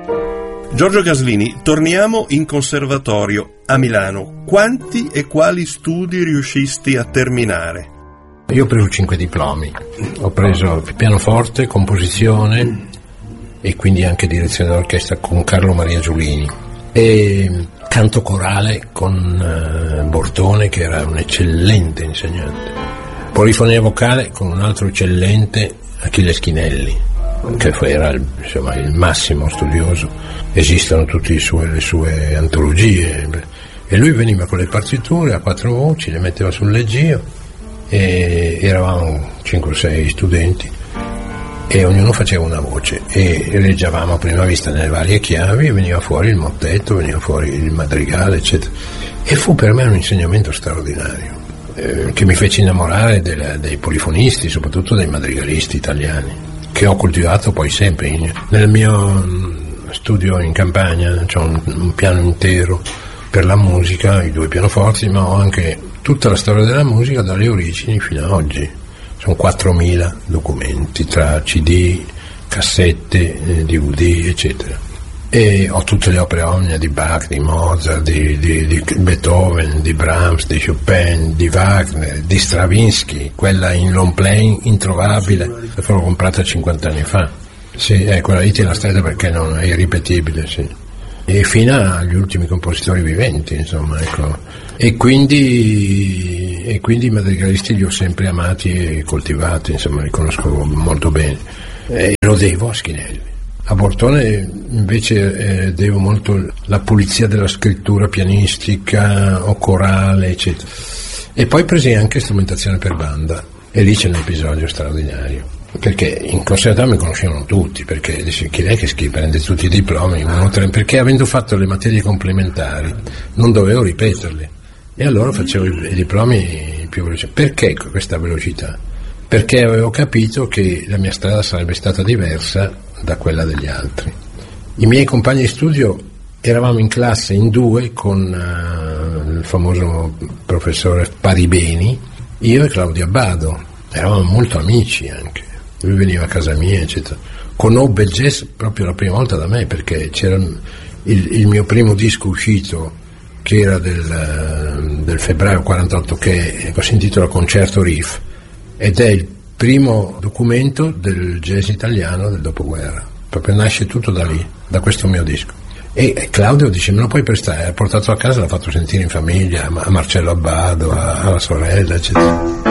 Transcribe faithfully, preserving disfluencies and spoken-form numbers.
Giorgio Gaslini, torniamo in conservatorio a Milano. Quanti e quali studi riuscisti a terminare? Io ho preso cinque diplomi, ho preso pianoforte, composizione e quindi anche direzione d'orchestra con Carlo Maria Giulini e canto corale con uh, Bortone, che era un eccellente insegnante, polifonia vocale con un altro eccellente, Achille Schinelli, che era il, insomma, il massimo studioso. Esistono tutte le sue, le sue antologie e lui veniva con le partiture a quattro voci, le metteva sul leggio e eravamo cinque o sei studenti e ognuno faceva una voce e leggevamo a prima vista nelle varie chiavi e veniva fuori il mottetto, veniva fuori il madrigale, eccetera. E fu per me un insegnamento straordinario eh, che mi fece innamorare della, dei polifonisti, soprattutto dei madrigalisti italiani, che ho coltivato poi sempre in, nel mio studio in campagna. C'ho un, un piano intero per la musica, i due pianoforti, ma ho anche tutta la storia della musica dalle origini fino ad oggi. Sono quattromila documenti tra C D, cassette, D V D, eccetera. E ho tutte le opere omnia di Bach, di Mozart, di, di, di Beethoven, di Brahms, di Chopin, di Wagner, di Stravinsky, quella in long play introvabile, l'ho comprata cinquanta anni fa. Sì, eh, quella lì tiene la strada perché non è irripetibile, sì. E fino agli ultimi compositori viventi, insomma, ecco. E quindi, e quindi i madrigalisti li ho sempre amati e coltivati, insomma, li conosco molto bene. E lo devo a Schinelli. A Bortone invece eh, devo molto la pulizia della scrittura pianistica o corale, eccetera. E poi presi anche strumentazione per banda, e lì c'è un episodio straordinario. Perché in conservatorio mi conoscevano tutti, perché dice chi è che scrive, prende tutti i diplomi, uno, tre, perché avendo fatto le materie complementari non dovevo ripeterle e allora facevo i, i diplomi più veloci. Perché questa velocità? Perché avevo capito che la mia strada sarebbe stata diversa da quella degli altri. I miei compagni di studio eravamo in classe in due con uh, il famoso professore Paribeni, io e Claudio Abbado, eravamo molto amici anche. Lui veniva a casa mia, eccetera. Conobbe il jazz proprio la prima volta da me, perché c'era il, il mio primo disco uscito, che era del, del febbraio quarantotto, che si intitola Concerto Riff, ed è il primo documento del jazz italiano del dopoguerra. Proprio nasce tutto da lì, da questo mio disco. E Claudio dice: me lo puoi prestare? Ha portato a casa, l'ha fatto sentire in famiglia, a Marcello Abbado, alla sorella, eccetera.